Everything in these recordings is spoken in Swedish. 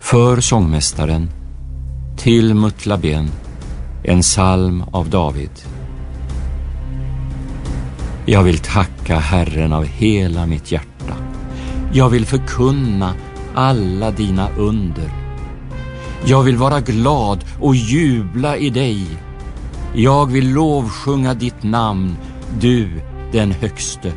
För sångmästaren, till Mutlaben, en psalm av David. Jag vill tacka Herren av hela mitt hjärta. Jag vill förkunna alla dina under. Jag vill vara glad och jubla i dig. Jag vill lovsjunga ditt namn, du den högste.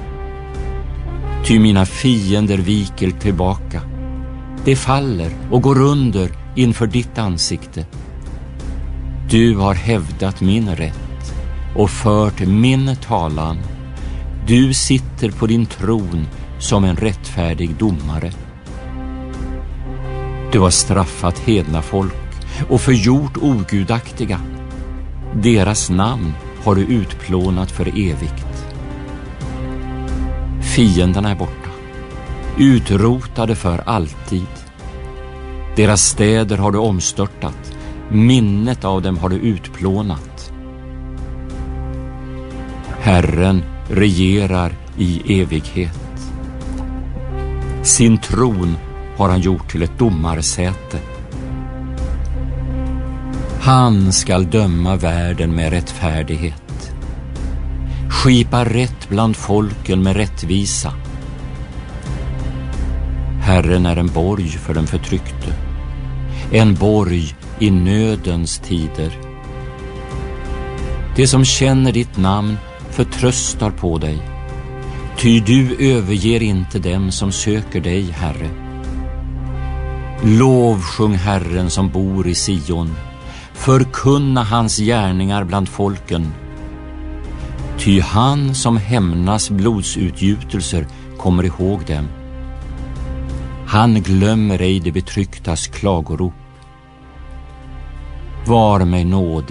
Ty mina fiender viker tillbaka. De faller och går under inför ditt ansikte. Du har hävdat min rätt och fört min talan. Du sitter på din tron som en rättfärdig domare. Du har straffat hedna folk och förgjort ogudaktiga. Deras namn har du utplånat för evigt. Fienderna är borta, utrotade för alltid. Deras städer har du omstörtat, minnet av dem har du utplånat. Herren regerar i evighet. Sin tron har han gjort till ett domarsäte. Han skall döma världen med rättfärdighet, skipa rätt bland folken med rättvisa. Herren är en borg för den förtryckte, en borg i nödens tider. Det som känner ditt namn förtröstar på dig, ty du överger inte dem som söker dig, Herre. Lovsjung Herren som bor i Sion, förkunna hans gärningar bland folken. Ty han som hämnas blodsutgjutelser kommer ihåg dem. Han glömmer ej det betrycktas klagorop. Var mig nådig.